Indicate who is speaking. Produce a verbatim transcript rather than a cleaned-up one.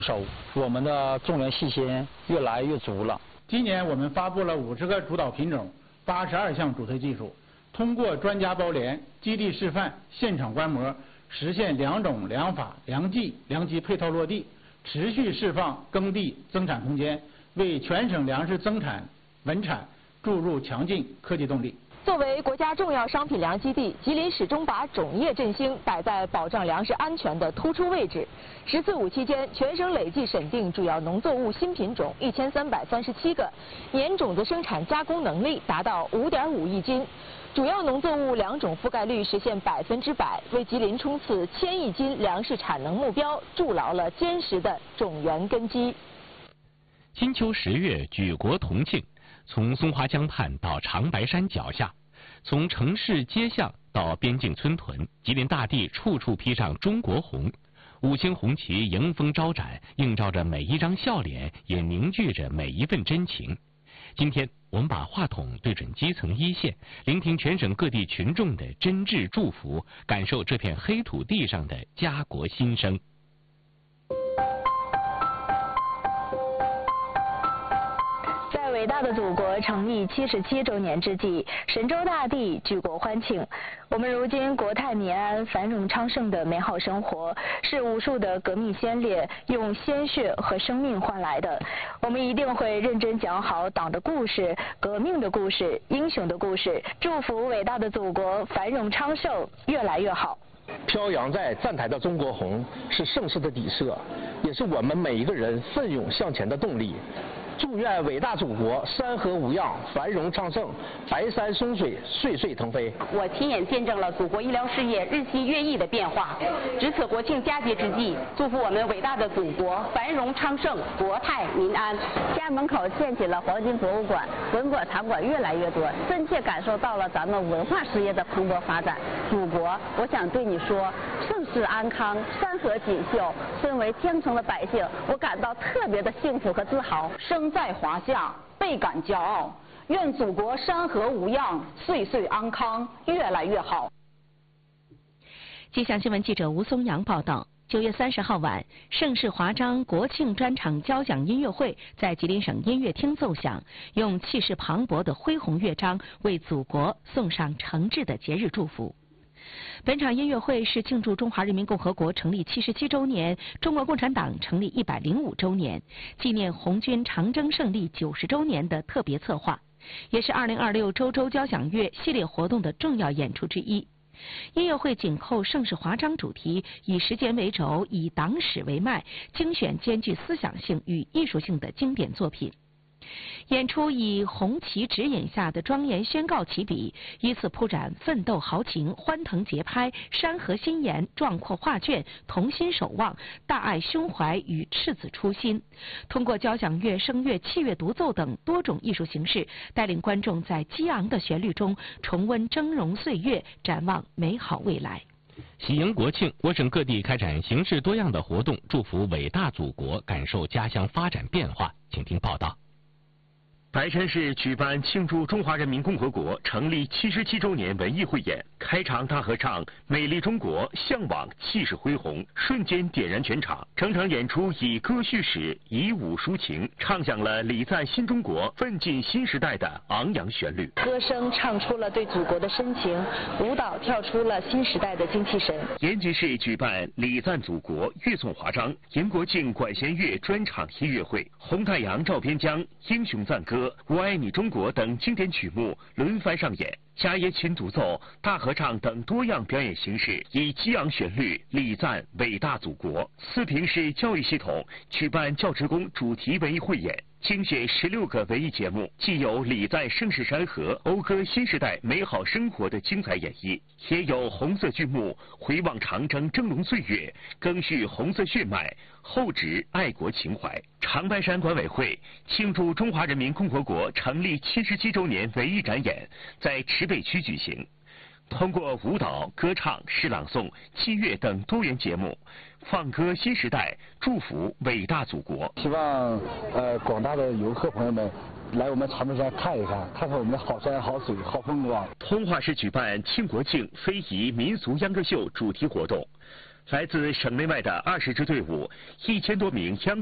Speaker 1: 手，我们的种源细心越来越足了。
Speaker 2: 今年我们发布了五十个主导品种，八十二项主推技术，通过专家包联、基地示范、现场观摩，实现良种、良法、良技、良机配套落地，持续释放耕地增产空间，为全省粮食增产稳产注入强劲科技动力。
Speaker 3: 作为国家重要商品粮基地，吉林始终把种业振兴摆在保障粮食安全的突出位置。“十四五”期间，全省累计审定主要农作物新品种一千三百三十七个，年种子生产加工能力达到五点五亿斤，主要农作物良种覆盖率实现百分之百，为吉林冲刺千亿斤粮食产能目标筑牢了坚实的种源根基。
Speaker 4: 金秋十月，举国同庆。从松花江畔到长白山脚下，从城市街巷到边境村屯，吉林大地处处披上中国红，五星红旗迎风招展，映照着每一张笑脸，也凝聚着每一份真情。今天我们把话筒对准基层一线，聆听全省各地群众的真挚祝福，感受这片黑土地上的家国心声。
Speaker 5: 伟大的祖国成立七十七周年之际，神州大地举国欢庆。我们如今国泰民安、繁荣昌盛的美好生活，是无数的革命先烈用鲜血和生命换来的。我们一定会认真讲好党的故事、革命的故事、英雄的故事，祝福伟大的祖国繁荣昌盛，越来越好。
Speaker 6: 飘扬在站台的中国红是盛世的底色，也是我们每一个人奋勇向前的动力。祝愿伟大祖国山河无恙、繁荣昌盛，白山松水岁岁腾飞。
Speaker 7: 我亲眼见证了祖国医疗事业日新月异的变化。值此国庆佳节之际，祝福我们伟大的祖国繁荣昌盛、国泰民安。
Speaker 8: 家门口建起了黄金博物馆，文馆堂馆越来越多，真切感受到了咱们文化事业的蓬勃发展。祖国，我想对你说，盛世安康，山河锦绣。身为江城的百姓，我感到特别的幸福和自豪。
Speaker 7: 生在华夏，倍感骄傲。愿祖国山河无恙，岁岁安康，越来越好。
Speaker 9: 气象新闻记者吴松阳报道。九月三十号晚，盛世华章国庆专场交响音乐会在吉林省音乐厅奏响，用气势磅礴的恢宏乐章为祖国送上诚挚的节日祝福。本场音乐会是庆祝中华人民共和国成立七十七周年、中国共产党成立一百零五周年、纪念红军长征胜利九十周年的特别策划，也是二零二六周周交响乐系列活动的重要演出之一。音乐会紧扣盛世华章主题，以实践为轴，以党史为脉，精选兼具思想性与艺术性的经典作品。演出以红旗指引下的庄严宣告起笔，依次铺展奋斗豪情、欢腾节拍、山河心言、壮阔画卷、同心守望、大爱胸怀与赤子初心，通过交响乐、声乐、器乐独奏等多种艺术形式，带领观众在激昂的旋律中重温峥嵘岁月，展望美好未来。
Speaker 4: 喜迎国庆，我省各地开展形式多样的活动，祝福伟大祖国，感受家乡发展变化。请听报道。
Speaker 10: 白山市举办庆祝中华人民共和国成立七十七周年文艺汇演，开场大合唱《美丽中国向往》气势恢宏，瞬间点燃全场。整场演出以歌叙史，以舞抒情，唱响了礼赞新中国、奋进新时代的昂扬旋律。
Speaker 5: 歌声唱出了对祖国的深情，舞蹈跳出了新时代的精气神。
Speaker 10: 延吉市举办礼赞祖国、乐颂华章、迎国庆管弦乐专场音乐会，红太阳照边疆、英雄赞歌、我爱你中国等经典曲目轮番上演，家野琴独奏、大合唱等多样表演形式，以激昂旋律礼赞伟大祖国。四平市教育系统举办教职工主题文艺汇演，精选十六个文艺节目，既有礼赞盛世山河、讴歌新时代美好生活的精彩演绎，也有红色剧目回望长征峥嵘岁月，赓续红色血脉，厚植爱国情怀。长白山管委会庆祝中华人民共和国成立七十七周年文艺展演在池北区举行，通过舞蹈、歌唱、诗朗诵、器乐等多元节目，放歌新时代，祝福伟大祖国。
Speaker 6: 希望呃广大的游客朋友们来我们长白山看一看，看看我们的好山好水好风光。
Speaker 10: 通化市举办庆国庆非遗民俗秧歌秀主题活动， 来自省内外的二十支队伍，一千多名央